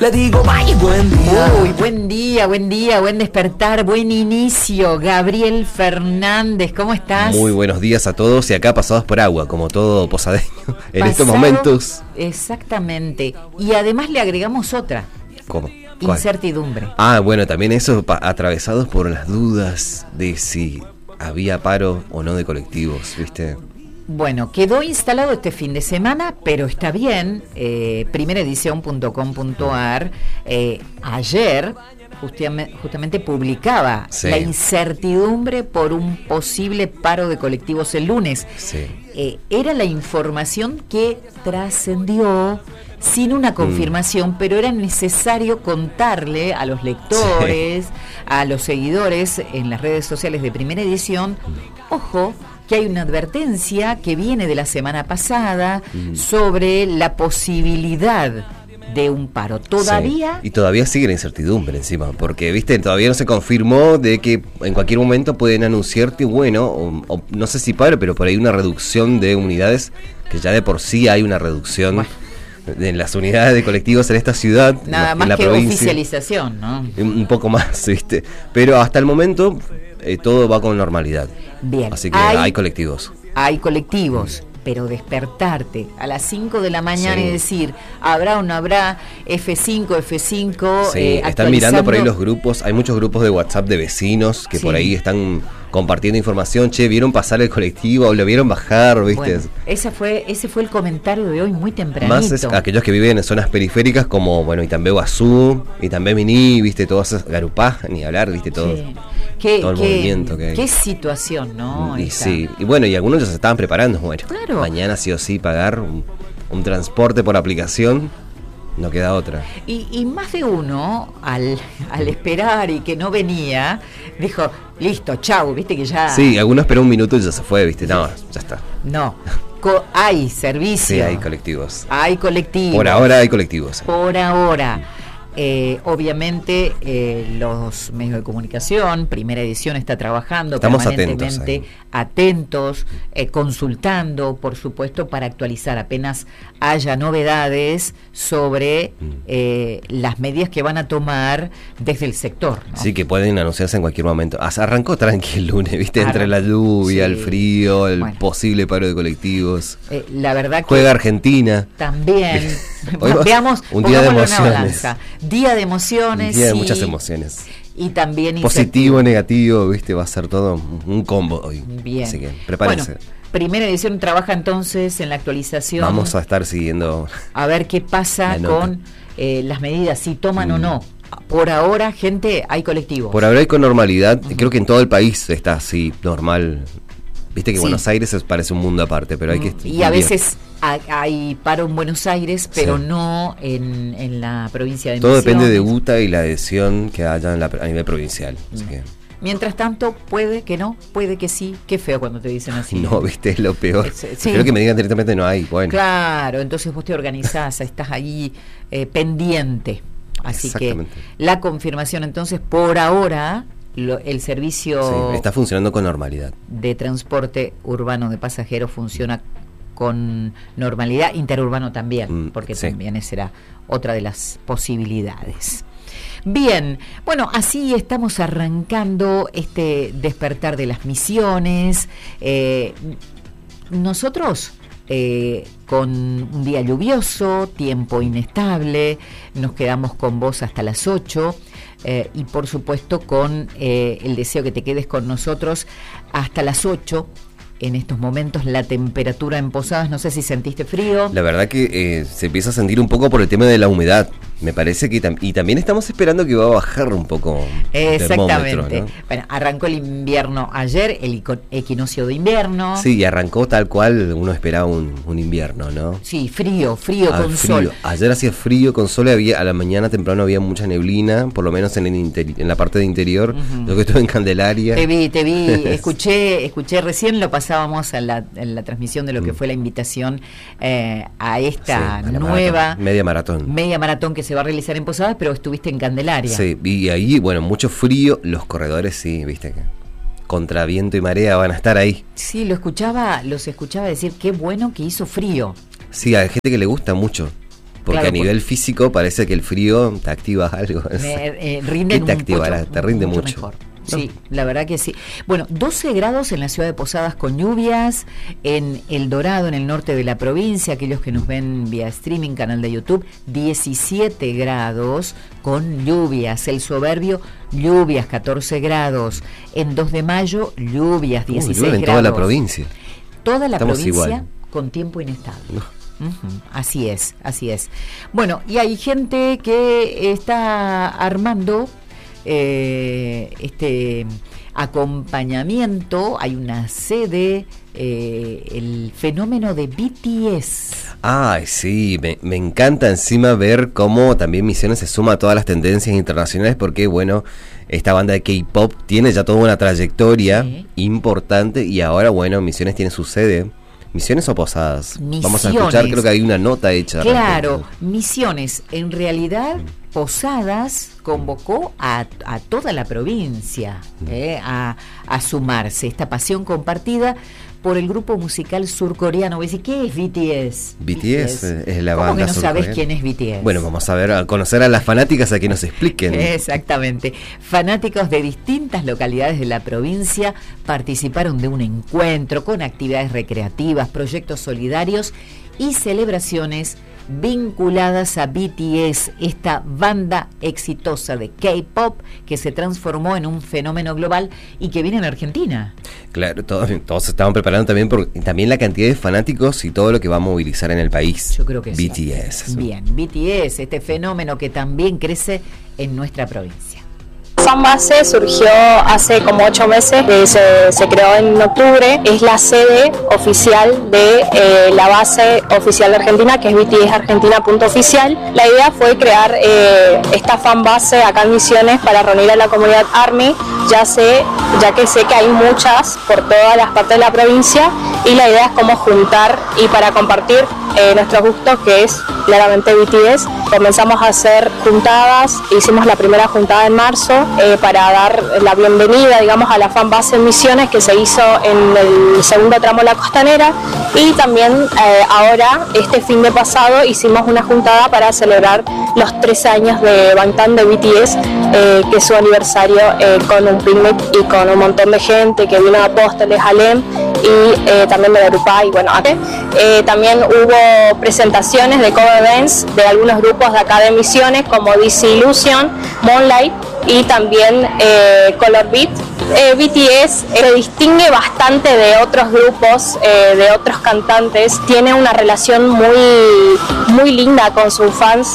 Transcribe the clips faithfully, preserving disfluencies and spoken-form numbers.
le digo bye, buen día. Uy, buen día, buen día, buen despertar, buen inicio. Gabriel Fernández, ¿cómo estás? Muy buenos días a todos y acá pasados por agua, como todo posadeño en Pasado, estos momentos. Exactamente. Y además le agregamos otra. ¿Cómo? ¿Cuál? Incertidumbre. Ah, bueno, también eso, pa- atravesados por las dudas de si había paro o no de colectivos, ¿viste? Bueno, quedó instalado este fin de semana, pero está bien. Eh, primera edición punto com punto a r eh, ayer justamente, justamente publicaba Sí. la incertidumbre por un posible paro de colectivos el lunes. Sí. Eh, era la información que trascendió sin una confirmación, mm. pero era necesario contarle a los lectores, sí. a los seguidores en las redes sociales de Primera Edición, ojo, que hay una advertencia que viene de la semana pasada mm. sobre la posibilidad de un paro. Todavía... Sí. Y todavía sigue la incertidumbre encima, porque, viste, todavía no se confirmó de que en cualquier momento pueden anunciarte, bueno, o, o no sé si paro, pero por ahí una reducción de unidades, que ya de por sí hay una reducción... Bueno. En las unidades de colectivos en esta ciudad, nada en más la que provincia, oficialización, ¿no? Un poco más, ¿viste? Pero hasta el momento eh, todo va con normalidad. Bien. Así que hay, hay colectivos. Hay colectivos, mm. pero despertarte a las cinco de la mañana sí. y decir, ¿habrá o no habrá F cinco, F cinco? Sí, eh, están actualizando... mirando por ahí los grupos, hay muchos grupos de WhatsApp de vecinos que sí. por ahí están compartiendo información, che, ¿vieron pasar el colectivo o lo vieron bajar, viste? Bueno, esa fue, ese fue el comentario de hoy muy tempranito. Más es aquellos que viven en zonas periféricas como, bueno, Itambé Guazú, Itambé Miní, viste, todas esas, Garupá, ni hablar, viste, todo, sí. ¿Qué, todo el qué, movimiento que hay. Qué situación, ¿no? Y Esta. sí, y bueno, y algunos ya se estaban preparando, bueno, claro. mañana sí o sí pagar un, un transporte por aplicación. No queda otra. Y, y más de uno, al, al esperar y que no venía, dijo, listo, chau, viste que ya... Sí, algunos esperó un minuto y ya se fue, viste, no, ya está. No, Co- hay servicio. Sí, hay colectivos. Hay colectivos. Por ahora hay colectivos. Por ahora. Eh, obviamente eh, los medios de comunicación, Primera Edición está trabajando Estamos permanentemente, atentos, atentos eh, consultando, por supuesto, para actualizar apenas haya novedades sobre mm. eh, las medidas que van a tomar desde el sector, ¿no? Sí, que pueden anunciarse en cualquier momento. Arrancó tranqui el lunes, viste, entre la lluvia, sí. el frío, el bueno. posible paro de colectivos. Eh, la verdad que juega Argentina. También. Bueno, veamos, un día de emociones. Día de emociones. Día de y, muchas emociones. Y también positivo, negativo, viste, va a ser todo un combo hoy. Bien. Así que prepárense. Bueno, Primera Edición trabaja entonces en la actualización. Vamos a estar siguiendo. A ver qué pasa con eh, las medidas, si toman mm. o no. Por ahora, gente, hay colectivos. Por ahora hay con normalidad. Uh-huh. Creo que en todo el país está así, normal. Viste que sí. Buenos Aires parece un mundo aparte, pero hay que... Y a veces hay, hay paro en Buenos Aires, pero sí. no en, en la provincia de Todo Misiones. depende de U T A y la adhesión que haya en la, a nivel provincial. Así que... Mientras tanto, puede que no, puede que sí. Qué feo cuando te dicen así. No, viste, es lo peor. Es, sí. Espero que me digan directamente no hay. Bueno. Claro, entonces vos te organizás, estás ahí eh, pendiente. Así que la confirmación entonces, por ahora... Lo, el servicio sí, está funcionando con normalidad de transporte urbano de pasajeros funciona con normalidad, interurbano también, mm, porque sí. también esa era otra de las posibilidades. Bien, bueno, así estamos arrancando este despertar de las misiones. Eh, nosotros Eh, con un día lluvioso, tiempo inestable, nos quedamos con vos hasta las ocho eh, y por supuesto con eh, el deseo que te quedes con nosotros hasta las ocho. En estos momentos la temperatura en Posadas, no sé si sentiste frío. La verdad que eh, se empieza a sentir un poco por el tema de la humedad. Me parece que tam- y también estamos esperando que va a bajar un poco el Exactamente. ¿no? Bueno, arrancó el invierno ayer, el equinoccio de invierno. Sí, y arrancó tal cual uno esperaba un, un invierno, ¿no? Sí, frío, frío ah, con frío. sol. Ayer hacía frío con sol, había, a la mañana temprano había mucha neblina, por lo menos en el interi- en la parte de interior. Uh-huh. Yo que estuve en Candelaria. Te vi, te vi, escuché, escuché recién lo pasábamos en la, en la transmisión de lo que mm. fue la invitación eh, a esta sí, a nueva maratón, media maratón. Media maratón que se va a realizar en Posadas, pero estuviste en Candelaria. Sí, y ahí, bueno, mucho frío, los corredores sí, viste que contra viento y marea van a estar ahí. Sí, lo escuchaba, los escuchaba decir qué bueno que hizo frío. Sí, hay gente que le gusta mucho. Porque claro, a nivel por... físico parece que el frío te activa algo. Me, eh, rinde ¿Qué te un activará? mucho, Te rinde mucho mucho. Mejor. ¿No? Sí, la verdad que sí. Bueno, doce grados en la ciudad de Posadas con lluvias, en El Dorado, en el norte de la provincia, aquellos que nos ven vía streaming, canal de YouTube, diecisiete grados con lluvias, El Soberbio, lluvias, catorce grados, en dos de mayo, lluvias, dieciséis Uy, llueve en grados. toda la provincia. Toda la Estamos provincia igual. con tiempo inestable. No. Uh-huh, así es, así es. Bueno, y hay gente que está armando eh, este acompañamiento, hay una sede, eh, el fenómeno de B T S. Ay, sí, me, me encanta encima ver cómo también Misiones se suma a todas las tendencias internacionales, porque bueno, esta banda de K-pop tiene ya toda una trayectoria sí. importante, y ahora bueno, Misiones tiene su sede. ¿Misiones o Posadas? Misiones. Vamos a escuchar, creo que hay una nota hecha. Claro, respecto. Misiones, en realidad Posadas convocó a, a toda la provincia eh, a, a sumarse, esta pasión compartida por el grupo musical surcoreano. Voy a decir, ¿qué es B T S? B T S es la ¿Cómo banda que no sabes quién es B T S? Bueno, vamos a ver, a conocer a las fanáticas a que nos expliquen. Exactamente. Fanáticos de distintas localidades de la provincia participaron de un encuentro con actividades recreativas, proyectos solidarios y celebraciones vinculadas a B T S, esta banda exitosa de K-pop que se transformó en un fenómeno global y que viene en Argentina. Claro, todos, todos se estaban preparando también por también la cantidad de fanáticos y todo lo que va a movilizar en el país. Yo creo que B T sí. S. Bien, B T S, este fenómeno que también crece en nuestra provincia. Fanbase surgió hace como ocho meses, eh, se, se creó en octubre, es la sede oficial de eh, la base oficial de Argentina, que es B T S Argentina punto oficial. La idea fue crear eh, esta fanbase acá en Misiones para reunir a la comunidad ARMY, ya, sé, ya que sé que hay muchas por todas las partes de la provincia, y la idea es como juntar y para compartir eh, nuestros gustos, que es claramente B T S. Comenzamos a hacer juntadas, hicimos la primera juntada en marzo eh, para dar la bienvenida, digamos, a la fanbase en Misiones, que se hizo en el segundo tramo de la Costanera, y también eh, ahora, este fin de pasado, hicimos una juntada para celebrar los trece años de Bangtan de B T S, eh, que es su aniversario, eh, con un picnic y con un montón de gente que vino de Apóstoles, Alem y eh, también de Garupá, y bueno, eh, también hubo presentaciones de cover events de algunos grupos de acá de Misiones, como D C Illusion, Moonlight y también eh, Color Beat. Eh, B T S eh, se distingue bastante de otros grupos, eh, de otros cantantes, tiene una relación muy, muy linda con sus fans,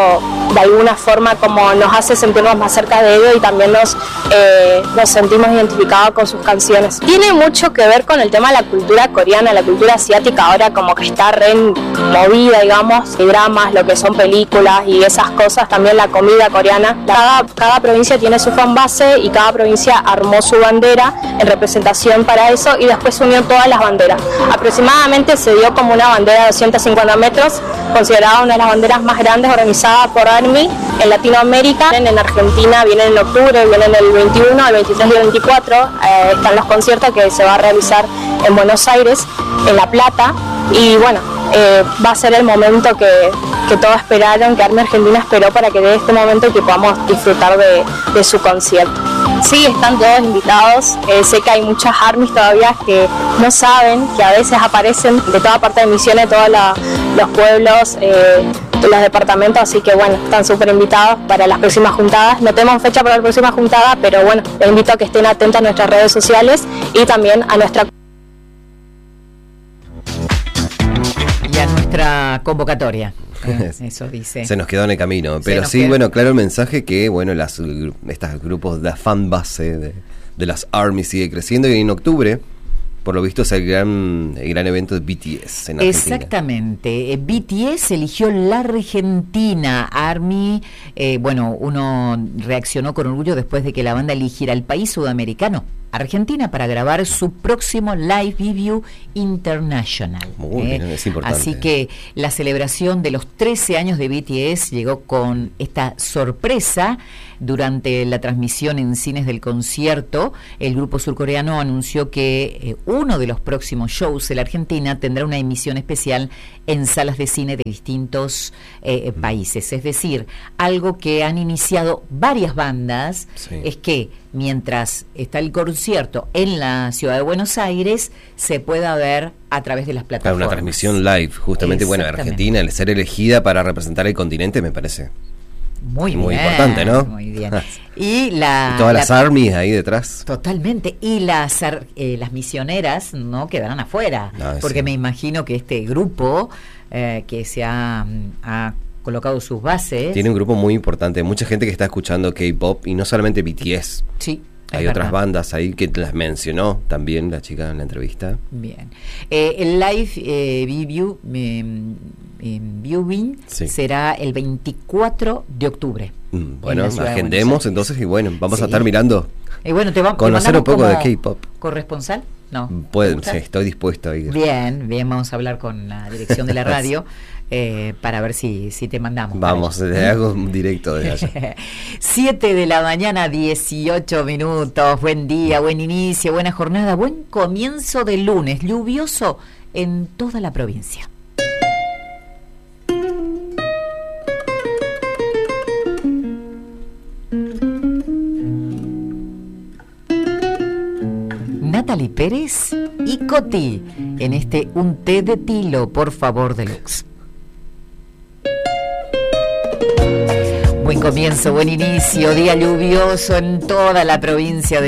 o de alguna forma como nos hace sentirnos más cerca de ellos, y también nos, eh, nos sentimos identificados con sus canciones. Tiene mucho que ver con el tema de la cultura coreana, la cultura asiática ahora como que está re movida, digamos, y dramas, lo que son películas y esas cosas, también la comida coreana. Cada, cada provincia tiene su fanbase y cada provincia armó su bandera en representación para eso, y después unió todas las banderas. Aproximadamente se dio como una bandera de doscientos cincuenta metros, considerada una de las banderas más grandes organizadas por ARMY en Latinoamérica. En Argentina vienen en octubre, vienen el veintiuno, el veintitrés y el veinticuatro, eh, están los conciertos que se va a realizar en Buenos Aires, en La Plata, y bueno, eh, va a ser el momento que, que todos esperaron, que ARMY Argentina esperó para que dé este momento y que podamos disfrutar de, de su concierto. Sí, están todos invitados. Eh, sé que hay muchas ARMYs todavía que no saben, que a veces aparecen de toda parte de Misiones, todos la, los pueblos, eh, los departamentos, así que bueno, están súper invitados para las próximas juntadas. No tenemos fecha para la próxima juntada, pero bueno, les invito a que estén atentos a nuestras redes sociales y también a nuestra y a nuestra convocatoria. Eso dice. Se nos quedó en el camino, pero sí, quedó. Bueno, claro, el mensaje que, bueno, las estos grupos de fanbase de, de las ARMY sigue creciendo, y en octubre, por lo visto, es el gran, el gran evento de B T S en Argentina. Exactamente. B T S eligió la Argentina. ARMY, eh, bueno, uno reaccionó con orgullo después de que la banda eligiera el país sudamericano, Argentina para grabar su próximo Live Video International. Muy ¿eh? bien, es importante. Así que la celebración de los trece años de B T S llegó con esta sorpresa. Durante la transmisión en cines del concierto, el grupo surcoreano anunció que eh, uno de los próximos shows de la Argentina tendrá una emisión especial en salas de cine de distintos eh, mm. países. Es decir, algo que han iniciado varias bandas, sí. es que mientras está el concierto en la ciudad de Buenos Aires, se pueda ver a través de las plataformas. Claro, una transmisión live, justamente, bueno, Argentina, el ser elegida para representar el continente, me parece muy, muy bien, importante, ¿no? Muy bien. Y, la, y todas la, las armies ahí detrás. Totalmente. Y las eh, las misioneras no quedarán afuera, no, porque sí. me imagino que este grupo eh, que se ha, ha colocado sus bases. Tiene un grupo muy importante, mucha gente que está escuchando K-pop y no solamente B T S. Sí. Hay otras bandas ahí que las mencionó también la chica en la entrevista. Bien. Eh, el live eh, view, eh, eh, viewing sí. será el veinticuatro de octubre. Mm, bueno, agendemos entonces y bueno, vamos sí. a estar mirando. Y bueno, te va, conocer te un poco de K-pop. ¿Corresponsal? No. Pueden, sí, estoy dispuesto a ir. Bien, bien, vamos a hablar con la dirección de la radio. Eh, para ver si, si te mandamos. Vamos, le hago un directo de allá. siete de la mañana, dieciocho minutos. Buen día, buen inicio, buena jornada, buen comienzo de lunes. Lluvioso en toda la provincia. Natalie Pérez y Coti en este Un té de tilo, por favor, deluxe. Buen comienzo, buen inicio, día lluvioso en toda la provincia de